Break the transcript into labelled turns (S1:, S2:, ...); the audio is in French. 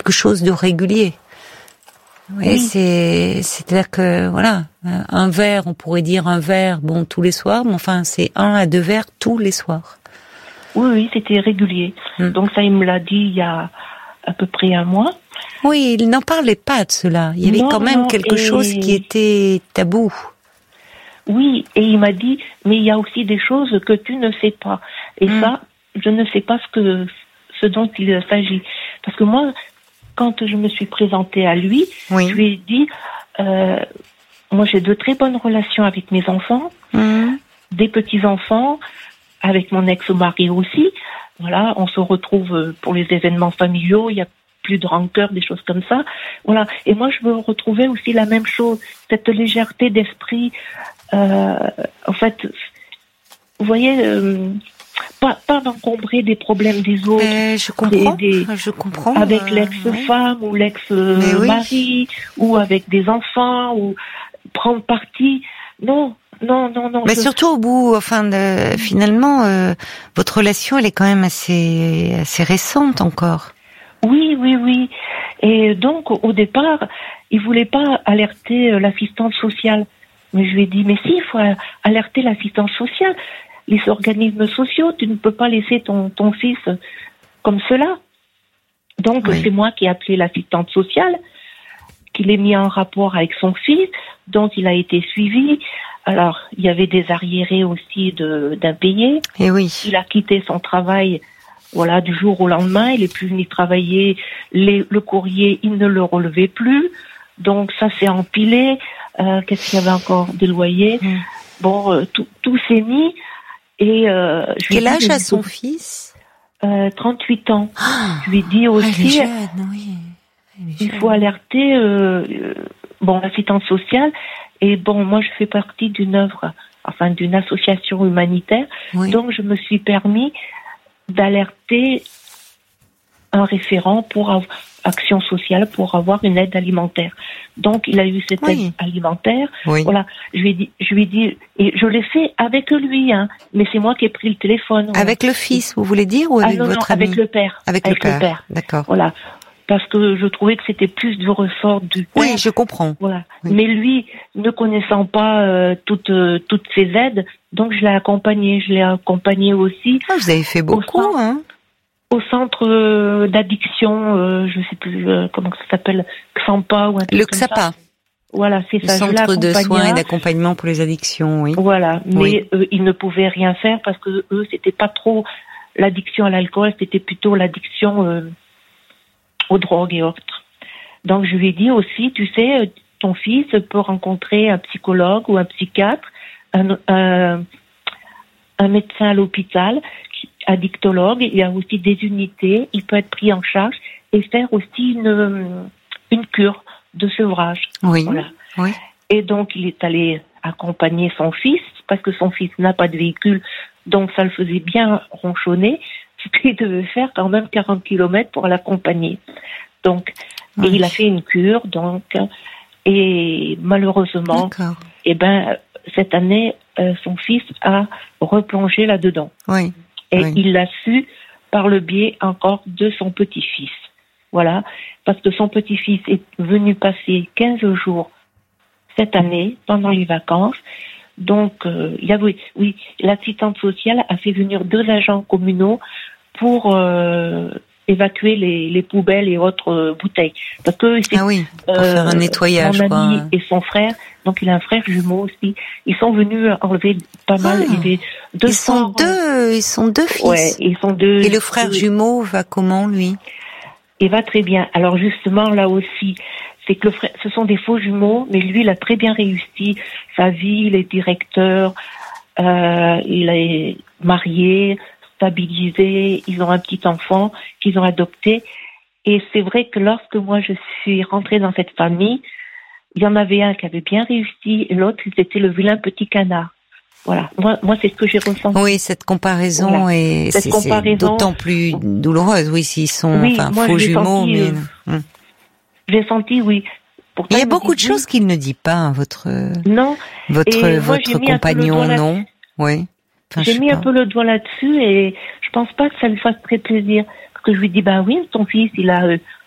S1: quelque chose de régulier. Oui. C'est-à-dire que voilà, un verre, on pourrait dire un verre, bon, tous les soirs, mais enfin, c'est 1 à 2 verres tous les soirs.
S2: Oui, c'était régulier. Donc ça, il me l'a dit il y a à peu près 1 mois.
S1: Oui, il n'en parlait pas de cela. Il y avait quand même quelque chose qui était tabou.
S2: Oui, et il m'a dit, mais il y a aussi des choses que tu ne sais pas. Et ça, je ne sais pas ce dont il s'agit. Parce que moi, quand je me suis présentée à lui, je lui ai dit, moi j'ai de très bonnes relations avec mes enfants, des petits-enfants, avec mon ex-mari aussi. Voilà, on se retrouve pour les événements familiaux, il y a plus de rancœur, des choses comme ça. Voilà. Et moi, je veux retrouver aussi la même chose, cette légèreté d'esprit. En fait, vous voyez, pas d'encombrer des problèmes des autres.
S1: Je comprends. Je comprends.
S2: Avec l'ex-femme ou l'ex-mari ou avec des enfants ou prendre parti. Non.
S1: Mais surtout au bout, finalement, votre relation, elle est quand même assez récente encore.
S2: Oui. Et donc, au départ, il voulait pas alerter l'assistante sociale. Mais je lui ai dit, mais si, il faut alerter l'assistante sociale. Les organismes sociaux, tu ne peux pas laisser ton fils comme cela. Donc, c'est moi qui ai appelé l'assistante sociale, qui l'ai mis en rapport avec son fils, dont il a été suivi. Alors, il y avait des arriérés aussi d'impayés.
S1: Et oui.
S2: Il a quitté son travail, voilà, du jour au lendemain. Il est plus venu travailler. Le courrier, il ne le relevait plus. Donc, ça s'est empilé. Qu'est-ce qu'il y avait encore? Des loyers. Bon, tout s'est mis. Et
S1: quel âge a son fils?
S2: 38 ans. Je lui ai dit aussi,
S1: elle est jeune, oui.
S2: il faut alerter l'assistante sociale. Et bon, moi, je fais partie d'une association humanitaire. Oui. Donc, je me suis permis d'alerter un référent pour action sociale pour avoir une aide alimentaire. Donc, il a eu cette aide alimentaire. Oui. Voilà. Je lui ai dit, et je l'ai fait avec lui, mais c'est moi qui ai pris le téléphone. Voilà.
S1: Avec le fils, vous voulez dire, ou avec votre ami?
S2: Avec le père.
S1: Avec le père. D'accord.
S2: Voilà. Parce que je trouvais que c'était plus du ressort du père.
S1: Oui, je comprends.
S2: Voilà. Oui. Mais lui, ne connaissant pas toutes ces aides, donc je l'ai accompagné. Je l'ai accompagné aussi.
S1: Vous avez fait beaucoup,
S2: au centre d'addiction, je sais plus comment ça s'appelle, XAMPA ou un truc
S1: le
S2: comme ça.
S1: XAPA.
S2: Voilà, c'est ça.
S1: Le centre de soins et d'accompagnement pour les addictions, oui.
S2: Voilà, mais ils ne pouvaient rien faire parce que eux, c'était pas trop l'addiction à l'alcool, c'était plutôt l'addiction aux drogues et autres. Donc je lui ai dit aussi, tu sais, ton fils peut rencontrer un psychologue ou un psychiatre, un médecin à l'hôpital, addictologue, il y a aussi des unités, il peut être pris en charge et faire aussi une cure de sevrage.
S1: Oui.
S2: Voilà.
S1: Oui.
S2: Et donc il est allé accompagner son fils parce que son fils n'a pas de véhicule, donc ça le faisait bien ronchonner. Il devait faire quand même 40 km pour l'accompagner. Donc, et il a fait une cure, donc, et malheureusement, cette année, son fils a replongé là-dedans.
S1: Oui.
S2: Et il l'a su par le biais encore de son petit-fils. Voilà. Parce que son petit-fils est venu passer 15 jours cette année, pendant les vacances. Donc, l'assistante sociale a fait venir 2 agents communaux pour évacuer les poubelles et autres bouteilles. Parce que c'est
S1: pour faire un nettoyage.
S2: Mon ami et son frère, donc il a un frère jumeau aussi. Ils sont venus enlever pas mal. Ils sont
S1: deux fils.
S2: Ouais, ils sont 2.
S1: Et le frère jumeau va comment, lui?
S2: Il va très bien. Alors justement, là aussi, c'est que ce sont des faux jumeaux, mais lui, il a très bien réussi sa vie. Il est directeur, il est marié, stabilisé. Ils ont un petit enfant qu'ils ont adopté. Et c'est vrai que lorsque moi, je suis rentrée dans cette famille, il y en avait un qui avait bien réussi et l'autre, c'était le vilain petit canard. Voilà. Moi, c'est ce que j'ai ressenti.
S1: Oui, cette comparaison c'est d'autant plus douloureuse. Oui, s'ils sont faux jumeaux,
S2: J'ai senti, oui.
S1: Pourtant, il y a beaucoup de choses qu'il ne dit pas, votre compagnon, non? Oui.
S2: J'ai mis un peu le doigt là-dessus et je pense pas que ça lui fasse très plaisir. Parce que je lui dis, oui, ton fils, il a